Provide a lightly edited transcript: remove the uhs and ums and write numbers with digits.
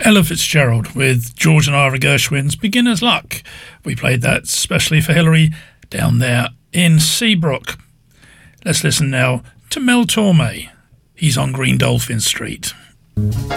Ella Fitzgerald with George and Ira Gershwin's Beginner's Luck. We played that specially for Hilary down there in Seabrook. Let's listen now to Mel Torme. He's on Green Dolphin Street.